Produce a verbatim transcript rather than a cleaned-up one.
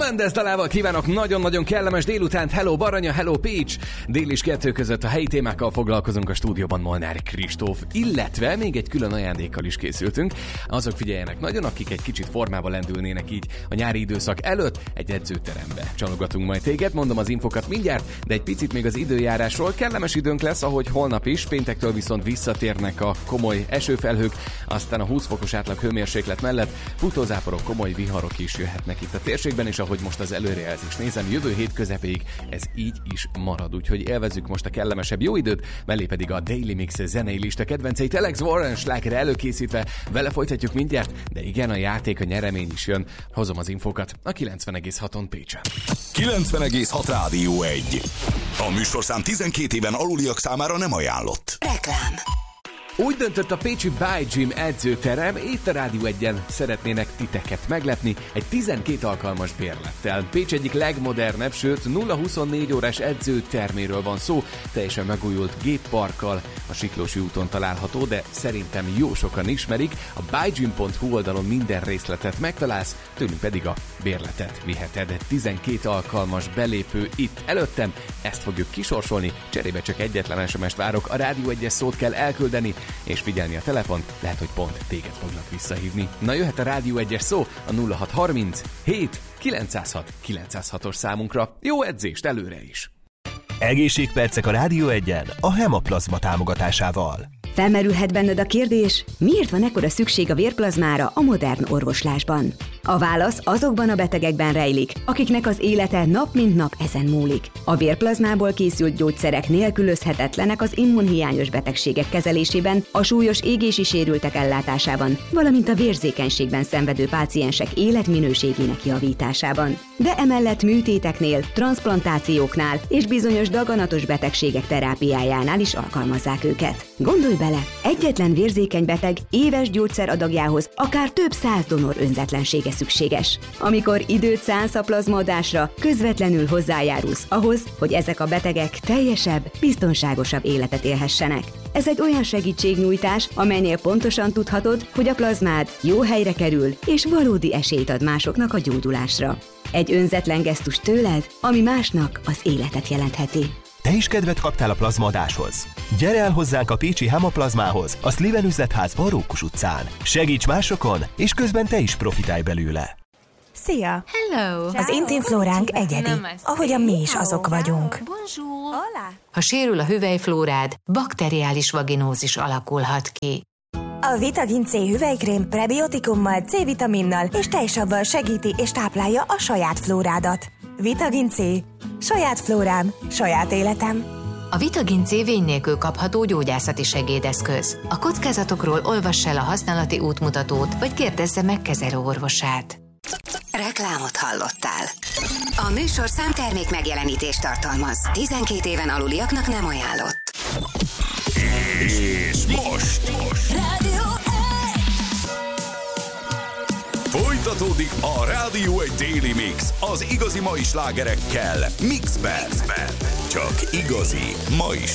Mendes dalával kívánok nagyon-nagyon kellemes délutánt. Hello Baranya, hello Pécs. Dél és kettő között a helyi témákkal foglalkozunk a stúdióban Molnár Kristóf, illetve még egy külön ajándékkal is készültünk. Azok figyeljenek nagyon, akik egy kicsit formába lendülnének így a nyári időszak előtt, egy edzőterembe csalogatunk majd téged. Mondom az infokat mindjárt, de egy picit még az időjárásról. Kellemes időnk lesz, ahogy holnap is, péntektől viszont visszatérnek a komoly esőfelhők, aztán a húsz fokos átlag hőmérséklet mellett futózáporok, komoly viharok is jöhetnek itt a térségben, és ahogy most az előrejelzést nézem, jövő hét közepéig ez így is marad, úgyhogy élvezzük most a kellemesebb jó időt, mellé pedig a Daily Mix zenei lista kedvenceit Alex Warren slágere előkészítve, vele folytatjuk mindjárt, de igen, a játék, a nyeremény is jön. Hozom az infókat a kilencven egész haton Pécsen. kilencven egész hat Rádió egy. A műsorszám tizenkét éven aluliak számára nem ajánlott. Reklám. Úgy döntött a pécsi By Gym edzőterem, itt a Rádió egyen szeretnének titeket meglepni egy tizenkét alkalmas bérlettel. Pécs egyik legmodernebb, sőt nulla huszonnégy órás edzőterméről van szó, teljesen megújult gépparkkal, a Siklósi úton található, de szerintem jó sokan ismerik. A bygym pont hu oldalon minden részletet megtalálsz, tőlünk pedig a bérletet viheted. tizenkét alkalmas belépő itt előttem, ezt fogjuk kisorsolni, cserébe csak egyetlen es em est várok, a Rádió egyes szót kell elküldeni, és figyelni a telefont, lehet, hogy pont téged foglak visszahívni. Na, jöhet a Rádió egyes szó a nulla hat harminc hét kilencszázhat kilencszázhatos számunkra. Jó edzést előre is! Egészségpercek a Rádió egyen a Hemaplazma támogatásával. Felmerülhet benned a kérdés, miért van ekkora szükség a vérplazmára a modern orvoslásban? A válasz azokban a betegekben rejlik, akiknek az élete nap mint nap ezen múlik. A vérplazmából készült gyógyszerek nélkülözhetetlenek az immunhiányos betegségek kezelésében, a súlyos égési sérültek ellátásában, valamint a vérzékenységben szenvedő páciensek életminőségének javításában. De emellett műtéteknél, transzplantációknál és bizonyos daganatos betegségek terápiájánál is alkalmazzák őket. Gondolj bele, egyetlen vérzékeny beteg éves gyógyszeradagjához akár több száz donor önzetlensége szükséges. Amikor időt szánsz a plazmaadásra, közvetlenül hozzájárulsz ahhoz, hogy ezek a betegek teljesebb, biztonságosabb életet élhessenek. Ez egy olyan segítségnyújtás, amelynél pontosan tudhatod, hogy a plazmád jó helyre kerül, és valódi esélyt ad másoknak a gyógyulásra. Egy önzetlen gesztus tőled, ami másnak az életet jelentheti. Te is kedvet kaptál a plazmaadáshoz? Gyere el hozzánk a pécsi Hemaplazmához, a Sliven üzletházban Rókus utcán. Segíts másokon, és közben te is profitálj belőle. Szia! Hello! Az intim flóránk egyedi, ahogyan mi is azok vagyunk. Ha sérül a hüvelyflórád, bakteriális vaginózis alakulhat ki. A Vitagin C hüvelykrém prebiotikummal, C-vitaminnal és tejsavval segíti és táplálja a saját flórádat. Vitagin C. Saját flórám, saját életem. A Vitagin C vény nélkül kapható gyógyászati segédeszköz. A kockázatokról olvass el a használati útmutatót, vagy kérdezze meg kezelőorvosát. Reklámot hallottál. A műsorszám termék megjelenítést tartalmaz. tizenkét éven aluliaknak nem ajánlott. És most, most. Rádió egy. Folytatódik a Rádió egy Daily Mix az igazi mai slágerekkel Mixben. Csak igazi mai